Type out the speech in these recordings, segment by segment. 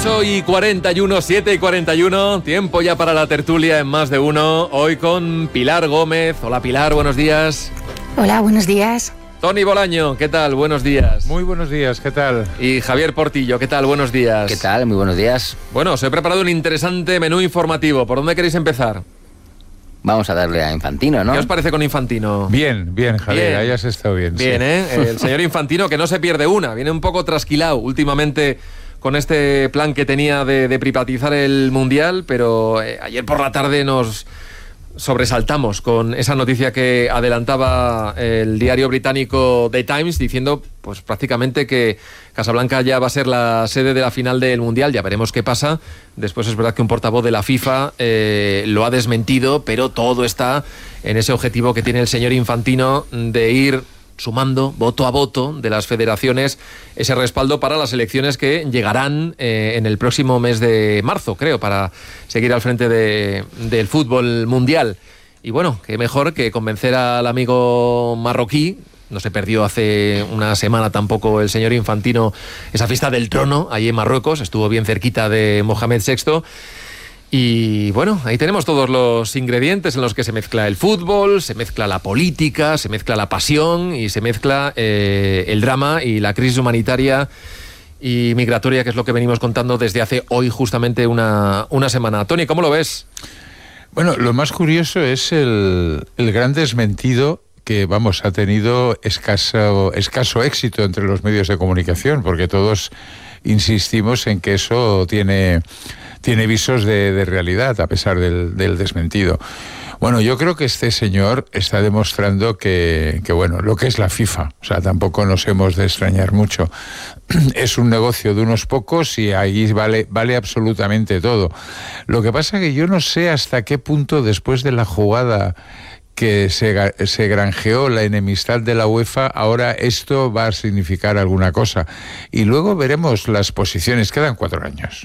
8:41, 7:41, tiempo ya para la tertulia en Más de Uno, hoy con Pilar Gómez. Hola Pilar, buenos días. Hola, buenos días. Tony Bolaño, ¿qué tal? Buenos días. Muy buenos días, ¿qué tal? Y Javier Portillo, ¿qué tal? Buenos días. ¿Qué tal? Muy buenos días. Bueno, os he preparado un interesante menú informativo. ¿Por dónde queréis empezar? Vamos a darle a Infantino, ¿no? ¿Qué os parece con Infantino? Bien, Javier, Bien. ahí has estado bien. Bien, sí. El señor Infantino, que no se pierde una, viene un poco trasquilado últimamente con este plan que tenía de privatizar el Mundial, pero ayer por la tarde nos sobresaltamos con esa noticia que adelantaba el diario británico The Times, diciendo pues prácticamente que Casablanca ya va a ser la sede de la final del Mundial. Ya veremos qué pasa. Después es verdad que un portavoz de la FIFA lo ha desmentido, pero todo está en ese objetivo que tiene el señor Infantino de ir sumando voto a voto de las federaciones ese respaldo para las elecciones que llegarán en el próximo mes de marzo, creo, para seguir al frente del fútbol mundial. Y bueno, qué mejor que convencer al amigo marroquí. No se perdió hace una semana tampoco el señor Infantino esa fiesta del trono allí en Marruecos, estuvo bien cerquita de Mohamed VI. Y bueno, ahí tenemos todos los ingredientes en los que se mezcla el fútbol, se mezcla la política, se mezcla la pasión y se mezcla el drama y la crisis humanitaria y migratoria, que es lo que venimos contando desde hace hoy justamente una semana. Tony, ¿cómo lo ves? Bueno, lo más curioso es el gran desmentido que, ha tenido escaso éxito entre los medios de comunicación, porque todos insistimos en que eso tiene visos de realidad, a pesar del desmentido. Bueno, yo creo que este señor está demostrando que lo que es la FIFA, o sea, tampoco nos hemos de extrañar mucho. Es un negocio de unos pocos y ahí vale absolutamente todo. Lo que pasa es que yo no sé hasta qué punto, después de la jugada que se granjeó la enemistad de la UEFA, ahora esto va a significar alguna cosa. Y luego veremos las posiciones. Quedan 4 años.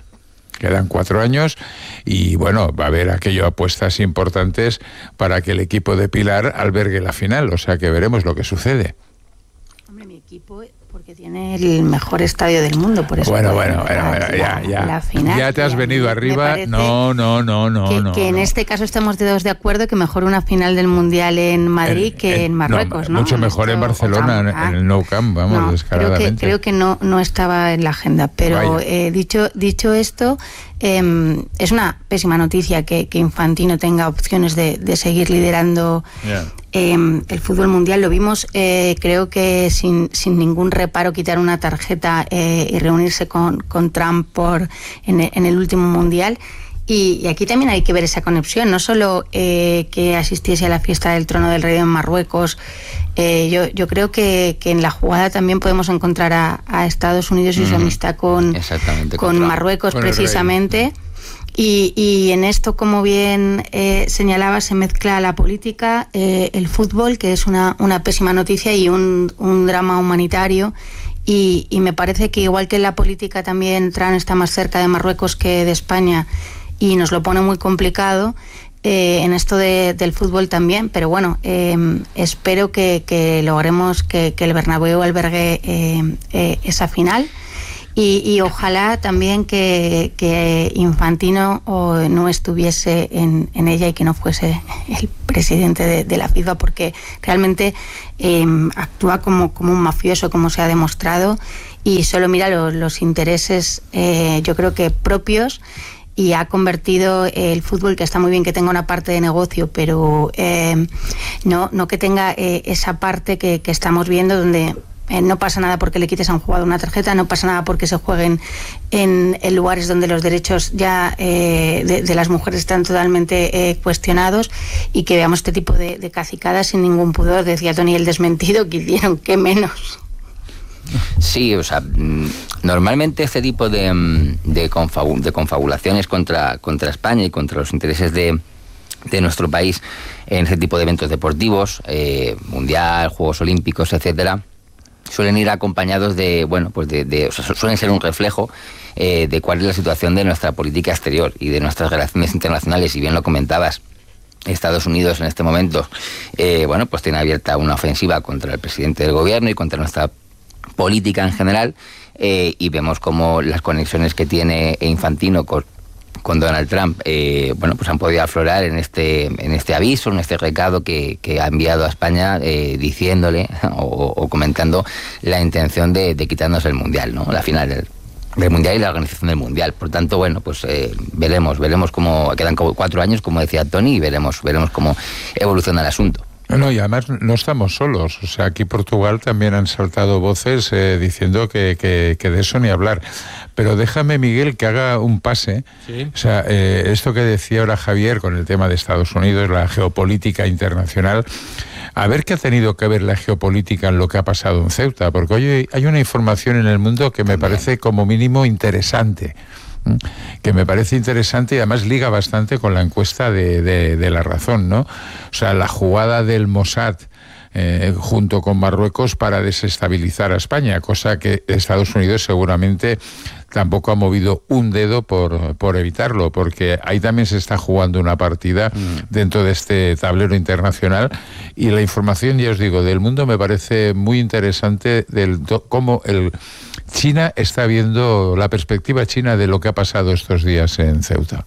Y bueno, va a haber apuestas importantes para que el equipo de Pilar albergue la final, o sea que veremos lo que sucede. Hombre, mi equipo, porque tiene el mejor estadio del mundo, por eso. Bueno, ya. La final, ya te has venido arriba. No. Que en este caso estamos todos de acuerdo que mejor una final del Mundial en Madrid que en Marruecos, ¿no? Mucho mejor en Barcelona, en el Nou Camp, descaradamente. Creo que no estaba en la agenda, pero dicho esto, es una pésima noticia que Infantino tenga opciones de seguir liderando el fútbol mundial. Lo vimos, creo que sin ningún reparo, quitar una tarjeta y reunirse con Trump en el último mundial. Y aquí también hay que ver esa conexión, no solo que asistiese a la fiesta del trono del rey en Marruecos. Yo creo que en la jugada también podemos encontrar a Estados Unidos y su amistad con Marruecos, precisamente. Y en esto, como bien señalaba, se mezcla la política, el fútbol, que es una pésima noticia, y un drama humanitario. Y me parece que, igual que en la política, también Trump está más cerca de Marruecos que de España y nos lo pone muy complicado. En esto del fútbol también, pero bueno, espero que logremos que el Bernabéu albergue esa final. Y ojalá también que Infantino no estuviese en ella y que no fuese el presidente de la FIFA, porque realmente actúa como un mafioso, como se ha demostrado, y solo mira los intereses, yo creo que propios, y ha convertido el fútbol, que está muy bien que tenga una parte de negocio, pero no que tenga esa parte que estamos viendo, donde no pasa nada porque le quites a un jugador una tarjeta, no pasa nada porque se jueguen en lugares donde los derechos ya de las mujeres están totalmente cuestionados, y que veamos este tipo de cacicadas sin ningún pudor. Decía Tony, el desmentido que hicieron, qué menos. Sí, o sea, normalmente este tipo de confabulaciones contra España y contra los intereses de nuestro país en este tipo de eventos deportivos, mundial, Juegos Olímpicos, etcétera, suelen ir acompañados o sea, suelen ser un reflejo de cuál es la situación de nuestra política exterior y de nuestras relaciones internacionales. Y bien lo comentabas, Estados Unidos en este momento tiene abierta una ofensiva contra el presidente del gobierno y contra nuestra política en general, y vemos cómo las conexiones que tiene Infantino con Donald Trump, pues han podido aflorar en este aviso, en este recado que ha enviado a España, diciéndole o comentando la intención de quitarnos el Mundial, ¿no? La final del Mundial y la organización del Mundial. Por tanto, veremos cómo quedan 4 años, como decía Tony, y veremos cómo evoluciona el asunto. No, y además no estamos solos. O sea, aquí en Portugal también han saltado voces diciendo que de eso ni hablar. Pero déjame, Miguel, que haga un pase. ¿Sí? O sea, esto que decía ahora Javier con el tema de Estados Unidos, la geopolítica internacional, a ver qué ha tenido que ver la geopolítica en lo que ha pasado en Ceuta. Porque hoy hay una información en el mundo que me parece como mínimo interesante. Que me parece interesante y además liga bastante con la encuesta de La Razón, ¿no? O sea, la jugada del Mossad junto con Marruecos para desestabilizar a España, cosa que Estados Unidos seguramente tampoco ha movido un dedo por evitarlo, porque ahí también se está jugando una partida dentro de este tablero internacional, y la información, ya os digo, del mundo me parece muy interesante cómo China está viendo la perspectiva china de lo que ha pasado estos días en Ceuta.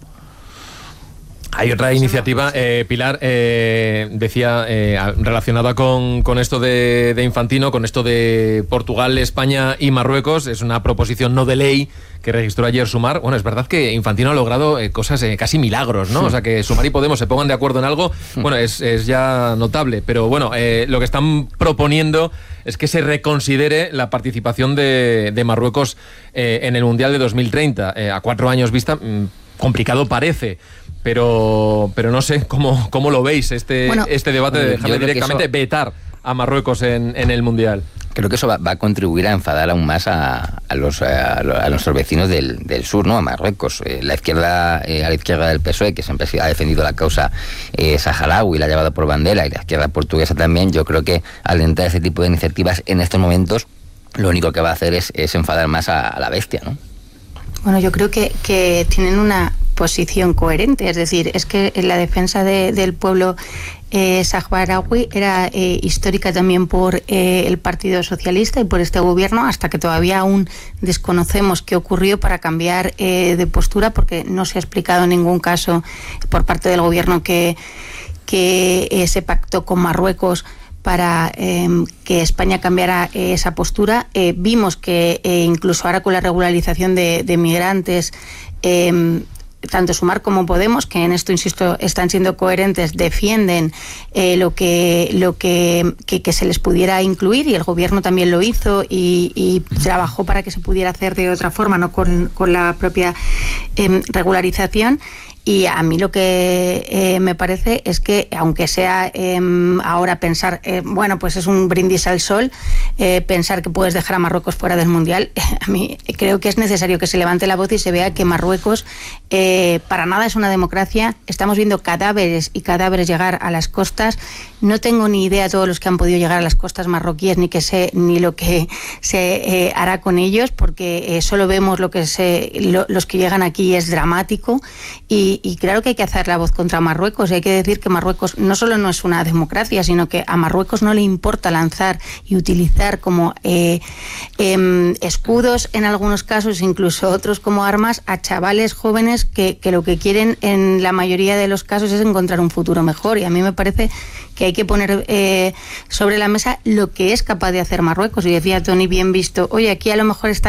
Hay otra iniciativa, Pilar, decía, relacionada con esto de Infantino, con esto de Portugal, España y Marruecos. Es una proposición no de ley que registró ayer Sumar. Bueno, es verdad que Infantino ha logrado cosas, casi milagros, ¿no? O sea, que Sumar y Podemos se pongan de acuerdo en algo, bueno, es ya notable. Pero bueno, lo que están proponiendo es que se reconsidere la participación de Marruecos en el Mundial de 2030. A 4 años vista, complicado parece. Pero no sé cómo lo veis este debate de dejarle directamente vetar a Marruecos en el Mundial. Creo que eso va a contribuir a enfadar aún más a nuestros vecinos del sur, ¿no? A Marruecos. A la izquierda del PSOE, que siempre ha defendido la causa saharaui, la ha llevado por bandera, y la izquierda portuguesa también. Yo creo que al entrar ese tipo de iniciativas en estos momentos, lo único que va a hacer es enfadar más a la bestia, ¿no? Bueno, yo creo que tienen una posición coherente, es decir, es que la defensa del pueblo saharaui era histórica también por el Partido Socialista y por este gobierno, hasta que todavía aún desconocemos qué ocurrió para cambiar de postura, porque no se ha explicado en ningún caso por parte del gobierno que se pactó con Marruecos para que España cambiara esa postura. Vimos que incluso ahora con la regularización de migrantes, tanto Sumar como Podemos, que en esto, insisto, están siendo coherentes, defienden lo que se les pudiera incluir, y el gobierno también lo hizo y trabajó para que se pudiera hacer de otra forma, no con la propia regularización. Y a mí lo que me parece es que, aunque sea ahora pensar, bueno, pues es un brindis al sol, pensar que puedes dejar a Marruecos fuera del Mundial, a mí creo que es necesario que se levante la voz y se vea que Marruecos para nada es una democracia. Estamos viendo cadáveres y cadáveres llegar a las costas. No tengo ni idea de todos los que han podido llegar a las costas marroquíes, ni lo que se hará con ellos, porque solo vemos los que llegan aquí, es dramático. Y claro que hay que hacer la voz contra Marruecos, y hay que decir que Marruecos no solo no es una democracia, sino que a Marruecos no le importa lanzar y utilizar como escudos, en algunos casos, incluso otros como armas, a chavales jóvenes que lo que quieren en la mayoría de los casos es encontrar un futuro mejor. Y a mí me parece que hay que poner sobre la mesa lo que es capaz de hacer Marruecos. Y decía Tony, bien visto, oye, aquí a lo mejor está